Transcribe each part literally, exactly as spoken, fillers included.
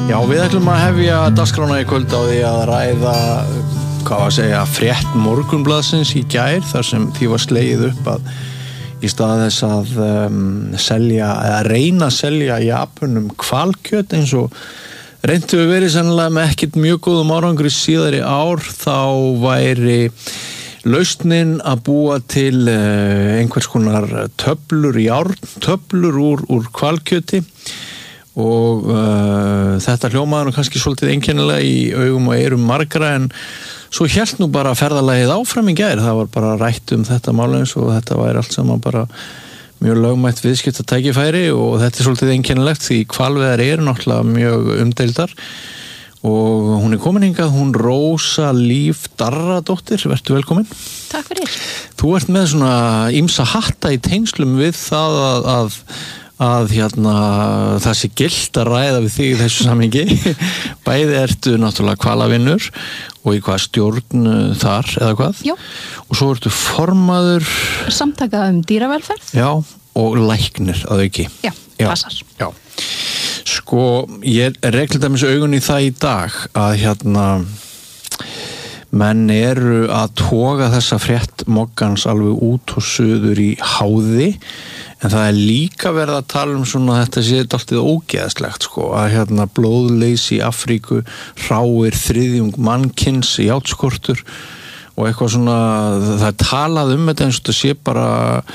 Já, við ætlum að hefja dagskrána í kvöld á því að ræða, hvað var að segja, frétt Morgunblaðsins í gær, þar sem því var slegið upp að í stað þess að um, selja, eða reyna að selja Japunum hvalkjöt eins og reyndu við verið sennilega með ekkert mjög góðum árangri síðari ár, þá væri lausnin að búa til uh, einhvers konar töflur, járntöflur úr, úr hvalkjöti og uh, þetta hljómaður kannski svolítið einkennilega í augum og eyrum margra en svo hélt nú bara ferðalagið áfram í gær, það var bara rætt um þetta málins og þetta væri allt saman bara mjög lögmætt viðskiptatækifæri og þetta er svolítið einkennilegt því hvalveiðar eru náttúrulega mjög umdeildar og hún er komin hingað, hún Rósa Líf Darradóttir, vertu velkomin. Takk fyrir. Þú ert með svona ýmsa hatta í tengslum við það að, að að hérna það sé gilt að ræða við þig í þessu samhengi. Bæði ertu náttúrulega hvalavinnur og í hvað stjórn þar eða hvað? Já. Og svo ertu formaður samtaka um dýravelferð. Já, og læknir að auki. Já, Já. passar. Já. Sko, ég reglið dæmis augun í það í dag að hérna menn eru að toga þessa frétt moggans alveg út og suður í háði en það er líka verið að tala um svona þetta sé dálítið ógeðslegt sko að hérna blóðleysi í Afríku hráir þriðjung mannkins játskortur og eitthvað svona það er talað um þetta eins og þetta sé bara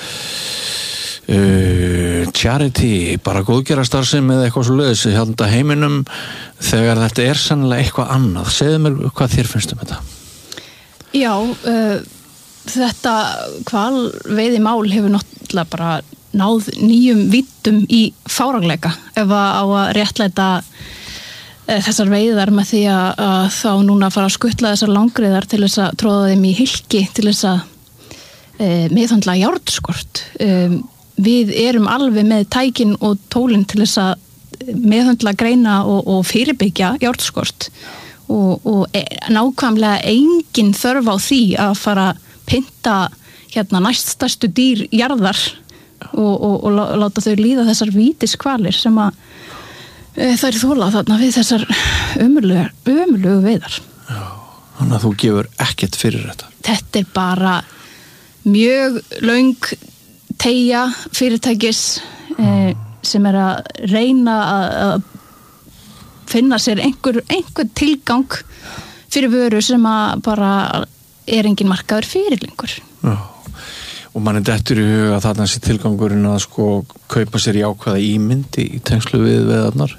uh, charity, bara góðgerastarfsemi eða eitthvað svo leiðis hérna heiminum þegar þetta er sannlega eitthvað annað. Segðu mér hvað þér finnst um þetta? Já, uh, þetta hvalveiðimál hefur náttúrulega bara náð nýjum víddum í fáránleika ef að á að réttlæta uh, þessar veiðar með því að, að þá núna fara að skuttla þessar langriðar til þess að tróða þeim í hylki til þess að uh, meðhöndla járnskort. Um, við erum alveg með tækin og tólin til þess að meðhöndla greina og, og fyrirbyggja járnskort og, og nákvæmlega engin þörf á því að fara að pynta hérna næststærstu dýr jarðar og, og, og láta þau líða þessar vítiskvalir sem að e, þær þola þarna við þessar ömurlegu, ömurlegu veiðar. Já, þannig að þú gefur ekkert fyrir þetta. Þetta er bara mjög löng teygja fyrirtækis e, sem er að reyna að finna sér einhver, einhver tilgang fyrir vöru sem að bara er engin markaður fyrir lengur. Já, og mann er dettur í huga að þarna sé tilgangurinn að sko kaupa sér jákvæða ímyndi í tengslu við veðarnar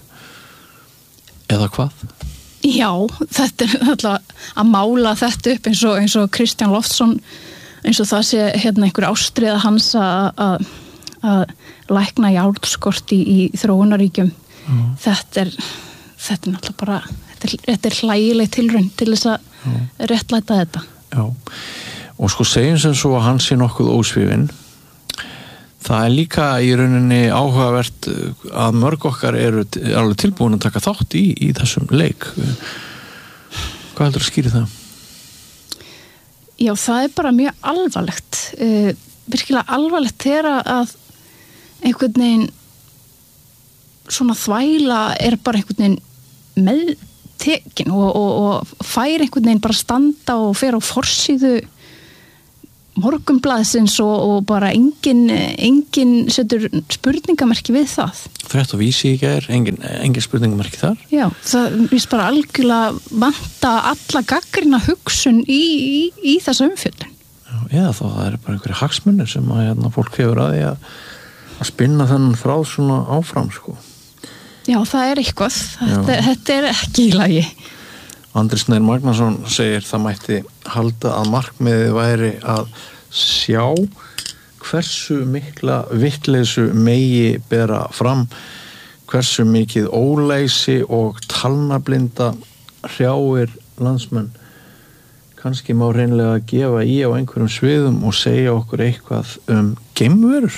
eða hvað? Já, þetta er alltaf að mála þetta upp eins og, eins og Kristján Loftsson eins og það sé hérna einhver ástriða hans að að lækna járnskort í, í þróunaríkjum. Mm. Þetta er þetta er náttúrulega bara þetta er, þetta er hlægileg tilraun til þess að Já. réttlæta þetta. Já, og sko segjum sem svo að hann sé nokkuð ósvífinn. Það er líka í rauninni áhugavert að mörg okkar eru alveg tilbúin að taka þátt í, í þessum leik. Hvað heldur að skýri það? Já, það er bara mjög alvarlegt. Uh, virkilega alvarlegt þegar að einhvern veginn svona þvæla er bara einhvern veginn meðtekin og, og, og fær einhvern veginn bara standa og fer á forsíðu Morgunblaðsins og, og bara engin, engin setur spurningamerki við það. Frétt og vísi ekki er, engin, engin spurningamerki þar? Já, það víst bara algjörlega vanta alla gagnrýna hugsun í, í, í þessa umfjöllun. Já, eða þá það er bara einhverja hagsmunir sem að hérna, fólk hefur að því að, að spinna þennan frá svona áfram, sko. Já, það er eitthvað. Þetta, þetta er ekki í lagi. Andri Snær Magnason segir það mætti halda að markmiðið væri að sjá hversu mikla vitleysu megi bera fram, hversu mikið óleysi og talnablinda hrjáir landsmenn. Kannski má hreinlega gefa í á einhverjum sviðum og segja okkur eitthvað um geimverur.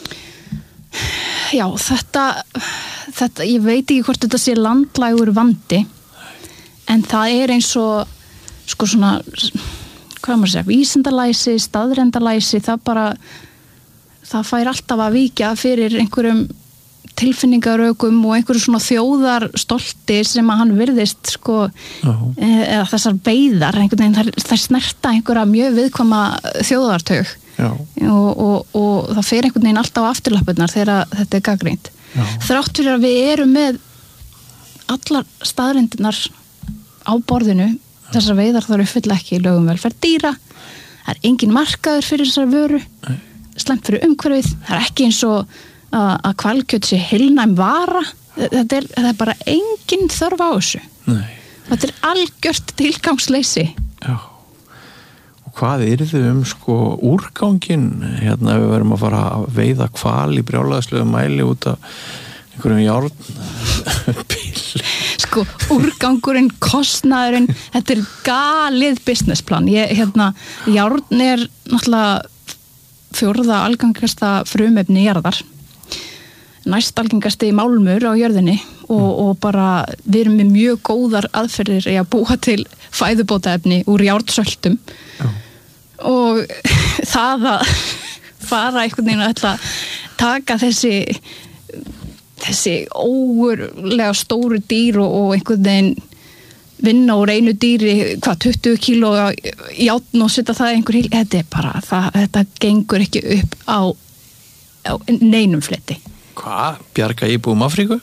Já, þetta, þetta, ég veit ekki hvort þetta sé landlægur vandi, en það er eins og, sko svona, hvað maður segja, vísindalæsi, staðrendalæsi, það bara, það fær alltaf að víkja fyrir einhverjum tilfinningarökum og einhverju svona þjóðarstolti sem að hann virðist sko, uh-huh. eða þessar veiðar einhvern veginn, þær, þær snerta einhverja mjög viðkvæma þjóðartaug og, og, og það fer einhvern veginn alltaf á afturlappurnar þegar þetta er gagnrýnt. Þrátt fyrir að við erum með allar staðreyndirnar á borðinu, þessar veiðar þar uppfylla ekki lögum velferð dýra, það er engin markaður fyrir þessar vöru, slæmt fyrir umhverfið, það er ekki eins og að hvalkjöt sé heilnæm vara, þetta er, það er bara engin þörf á þessu. Nei. Þetta er algjört tilgangsleysi. Já. Og hvað yrðu um sko úrgangin, hérna við verum að fara að veiða hval í brjálæðislega mæli út af einhverjum járn bíl. Sko, úrgangurinn, kostnaðurinn, þetta er galið businessplan. Ég, hérna, járn er náttúrulega fjórða algengasta frumefni jarðar. Næst algengasti málmur á jörðinni og, og bara við erum með mjög góðar aðferðir í að búa til fæðubótaefni úr járnsöltum og það að fara einhvern veginn að ætla að taka þessi þessi ógurlega stóru dýr og, og einhvern veginn vinna úr einu dýri hvað tuttugu kíló járn og setja það einhver hil, þetta er bara það, þetta gengur ekki upp á, á neinum fletti. Hvað? Bjarga íbúum Afríku?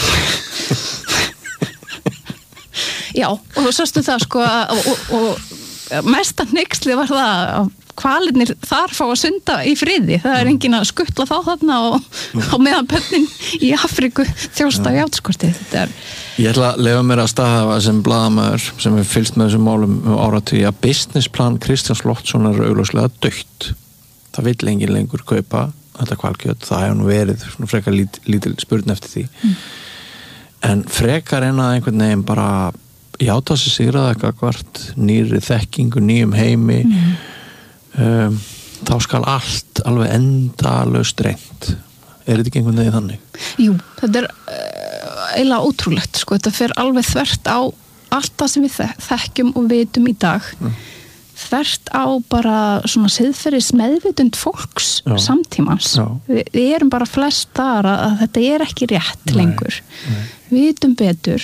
Já, og svo sástu það sko og, og, og mesta hneyksli var það að hvalirnir þar fá að sunda í friði, það er enginn að skuttla þá þarna og á meðan bönnin í Afríku þjósta á járnskortið. Þetta er Ég ætla að lefa mér að staða sem blaðamaður sem er fylgst með þessum málum um áratugi að businessplan Kristjáns Loftssonar er augljóslega dautt. Það vill enginn lengur kaupa þetta hvalkjöt, það hefur nú verið svona frekar lít, lítil spurn eftir því mm. en frekar en að einhvern veginn bara játa sig sigraða gagnvart nýri þekkingu, nýjum heimi mm. um, þá skal allt alveg endalaust reynt. Er þetta ekki einhvern veginn þannig? Jú, þetta er uh, eiginlega ótrúlegt sko, þetta fer alveg þvert á allt það sem við þekkjum og vitum í dag mm. þvert á bara svona siðferðis meðvitund fólks Já. Samtímans. Vi, við erum bara flest þar að, að þetta er ekki rétt nei, lengur. Nei. Við vitum betur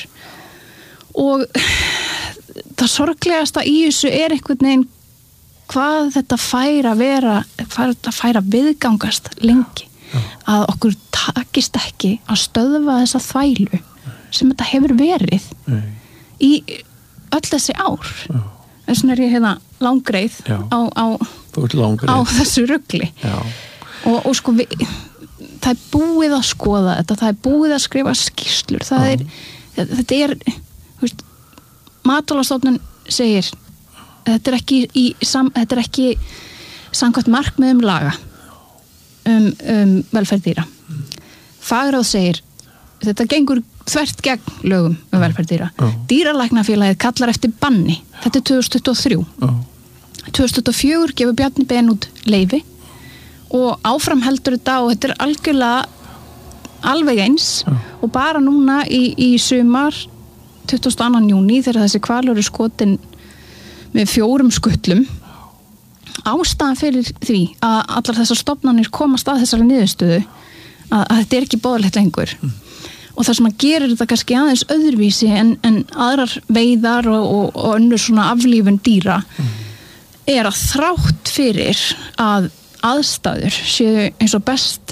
og það sorglegasta í þessu er einhvern veginn hvað þetta fær að vera, hvað þetta fær að viðgangast lengi. Já. Að okkur takist ekki að stöðva þessa þvælu sem þetta hefur verið nei. Í öll þessi ár. Já. En svona er ég hérna langreið á, á, langreið á þessu rugli og, og sko við, það er búið að skoða þetta, það er búið að skrifa skýrslur, það er, þetta er veist, Matvælastofnun segir þetta er ekki, í, sam, þetta er ekki samkvæmt markmiðum laga um, um velferð dýra. Fagráð segir þetta gengur þvert gegn lögum um velferð dýra. Oh. Dýralæknafélagið kallar eftir banni. Þetta er tvö þúsund tuttugu og þrjú. Oh. tvö þúsund tuttugu og fjögur gefur Bjarni Ben út leyfi og áfram heldur þetta og þetta er algjörlega alveg eins oh. og bara núna í, í sumar tuttugasta og annan júní þegar þessi hvalur er skotin með fjórum skuttlum ástæðan fyrir því að allar þessar stofnanir komast að þessari niðurstöðu að, að þetta er ekki boðlegt lengur. Mm. Og það sem að gerir þetta kannski aðeins öðruvísi en, en aðrar veiðar og, og, og önnur svona aflífun dýra mm. er að þrátt fyrir að aðstæður séu eins og best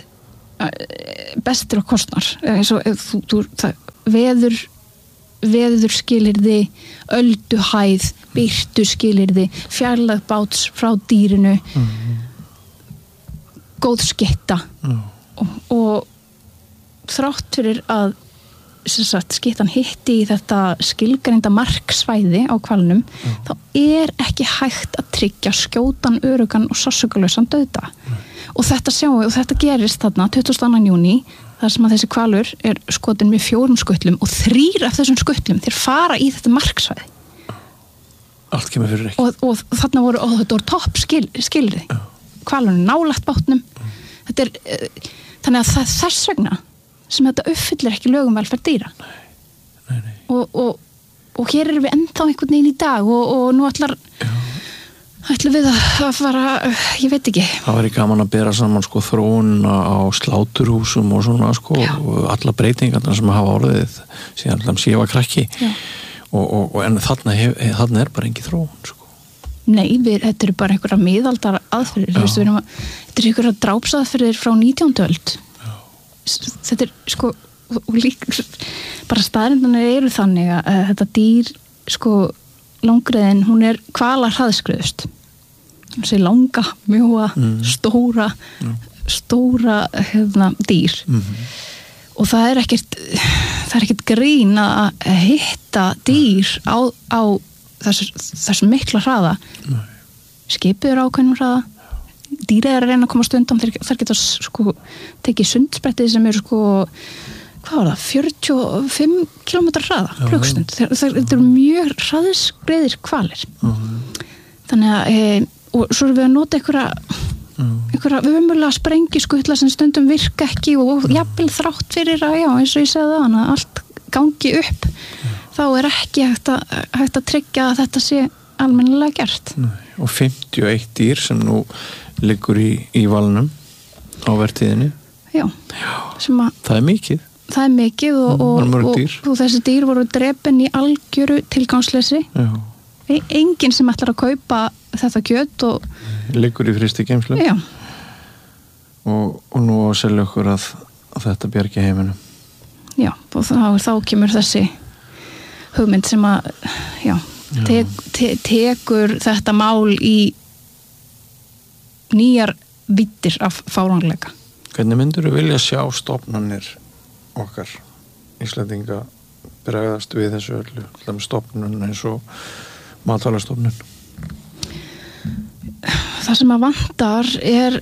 best til að kostnar eins og þú, þú, það, veður veður skilyrði, ölduhæð, birtu skilyrði, fjarlægð báts frá dýrinu mm. góð sketta mm. og, og þrátt fyrir að sagt, skittan hitti í þetta skilgreinda marksvæði á hvalnum mm. þá er ekki hægt að tryggja skjótan, örugan og sársaukalausan dauða mm. og þetta sjáum við og þetta gerist þarna tuttugasta og annan júní þar sem að þessi hvalur er skotin með fjórum skuttlum og þrír af þessum skuttlum þeir fara í þetta marksvæði allt kemur fyrir ekki og, og þarna voru, og þetta voru topp skil, skilri mm. hvalurinn nálægt bátnum mm. þetta er, þannig að það þess vegna sem þetta uppfyllir ekki lögum velferð dýra nei, nei, nei. Og, og, og hér erum við ennþá einhvern veginn í dag og, og nú ætlar ætlum við að fara, ég veit ekki. Það væri gaman að bera saman sko þróun á sláturhúsum og svona sko Já. Og alla breytingarna sem hafa orðið síðan allan sé var krakki og, og, og en þarna, hef, þarna er bara engin þróun sko. Nei, við, þetta eru bara einhverja miðaldar aðferðir, þú veist, við erum að þetta eru einhverja drápsaðferðir frá nítjándu öld. Þetta er sko og líka, bara staðrindarnir eru þannig að þetta dýr sko langriðin, hún er hvalar hraðskreiðust þessi langa, mjóa, mm. stóra mm. stóra hérna, dýr mm-hmm. og það er ekkert það er ekkert grín að hitta dýr á, á þessu, þessu mikla hraða Nei. Skipið er ákveðnum hraða dýrið er að reyna að koma stundum þeir, þeir geta sko tekið sundsprettið sem eru sko hvað var það, fjörutíu og fimm kílómetra hraða klukkstund, þetta eru mjög hraðskreiðir hvalir uh-huh. þannig að e, og svo erum við að nota einhverja uh-huh. einhverja umurlega sprengiskutla sem stundum virka ekki og uh-huh. jafnvel þrátt fyrir að já, eins og ég segði það að allt gangi upp uh-huh. þá er ekki hægt að, hægt að tryggja að þetta sé almennilega gert Nei. Og fimmtíu og eitt dýr sem nú liggur í, í valnum á vertíðinni já, já. Sem að það er mikið það er mikið og, og, og, og, og þessi dýr voru drepin í algjöru tilgangsleysi e- enginn sem ætlar að kaupa þetta kjöt og liggur í frysti geymslu og, og nú á selja okkur að, að þetta bjargi heiminum já, og þá, þá kemur þessi hugmynd sem að já, tek, te, tekur þetta mál í nýjar vittir af fáránleika. Hvernig myndur þú vilja sjá stofnanir okkar Íslendinga bregðast við þessu öllu, alltaf stofnun eins og matvælastofnun? Það sem að vantar er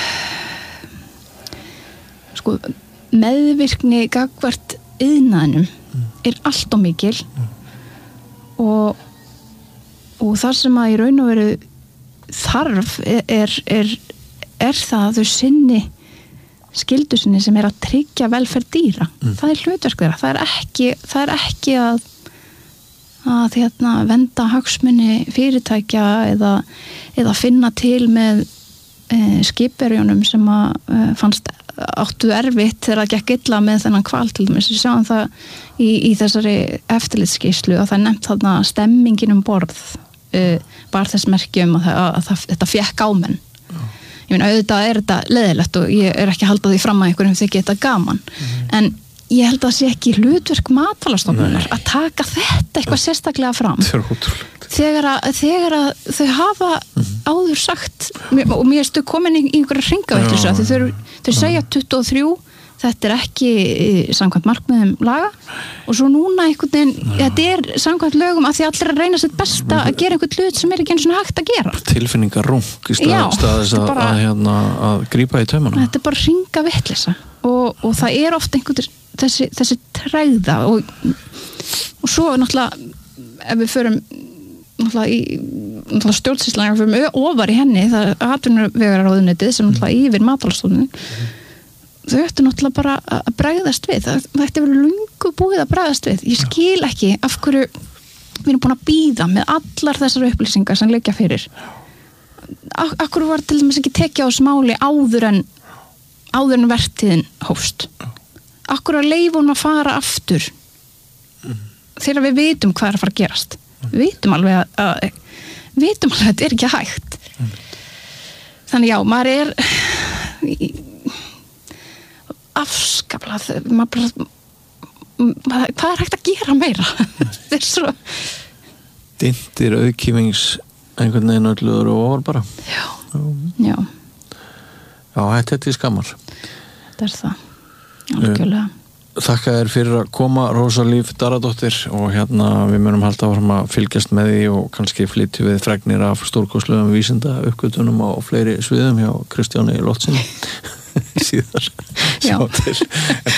sko meðvirkni gagnvart iðnaðinum mm. er allt of mikil mm. og og það sem að í raun og veru þarf er, er, er, er það að þau sinni skyldu sinni sem er að tryggja velferð dýra. Mm. Það er hlutverk þeirra. Það er ekki, það er ekki að, að hérna, venda hagsmuni fyrirtækja eða, eða finna til með e, skipverjunum sem að e, fannst áttu erfitt þegar það gekk illa með þennan hval til dæmis. Við sjáum það í, í þessari eftirlitsskýrslu að það er nefnt þarna stemmingin um borð e, bar þess merkjum að, að, að, að þetta fékk ámenn. Ég meina, auðvitað er þetta leiðilegt og ég er ekki að halda því fram að einhverjum þykir þetta gaman. Mm. En ég held að það sé ekki hlutverk matvælastofnunar að taka þetta eitthvað sérstaklega fram. Það er ótrúlegt. Þegar að, þegar að þau hafa mm. áður sagt, og mér erstu komin í einhverja hringavitleysu, því þau, þau segja tuttugu og þrjú, þetta er ekki samkvæmt markmiðum laga og svo núna einhvern veginn, þetta er samkvæmt lögum að því allir að reyna sitt besta að gera einhvern hlut sem er ekki eins og hægt að gera. Tilfinningarung í stað, staðis að, bara, að, hérna, að grípa í taumana. Þetta er bara hringavitleysa og, og það er ofta einhvern þessi, þessi tregða og, og svo náttúrulega ef við förum náttúrulega í náttúrulega stjórnsýslan ef við förum ofar í henni það er atvinnuvegaráðuneytið sem náttúrulega yfir matvælastofnun þau ættu náttúrulega bara að bregðast við það, það ætti verið löngu búið að bregðast við ég skil ekki af hverju við erum búin að bíða með allar þessar upplýsingar sem liggja fyrir af, af hverju var til dæmis ekki tekið á smáli áður en áður en vertíðin hófst af hverju að leyfa hún að fara aftur þegar við vitum hvað er að fara að gerast við vitum alveg að, að við vitum alveg að þetta er ekki hægt þannig já, maður er afskaplega maður bara hvað er hægt að gera meira þetta er svo dintir auðkýfings einhvern veginn ölluður og ofar bara já, já já, þetta er skammar þetta er það, algjörlega Þakka þér fyrir að koma Rósa Líf Daradóttir og hérna við munum halda áfram að fylgjast með því og kannski flytjum við fregnir af stórkostlegum vísinda uppgötunum á fleiri sviðum hjá Kristjáni Lottssyni síðar sjá til